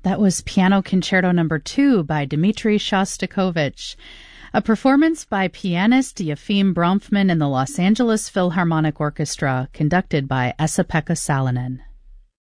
That was Piano Concerto No. 2 by Dmitri Shostakovich, a performance by pianist Yefim Bronfman and the Los Angeles Philharmonic Orchestra, conducted by Esa-Pekka Salonen.